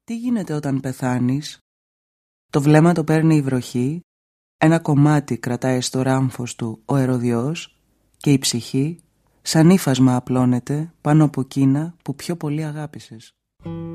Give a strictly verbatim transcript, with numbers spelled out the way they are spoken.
Τι γίνεται όταν πεθάνεις? Το βλέμμα το παίρνει η βροχή, ένα κομμάτι κρατάει στο ράμφος του ο ερωδιός και η ψυχή σαν ύφασμα απλώνεται πάνω από εκείνα που πιο πολύ αγάπησες.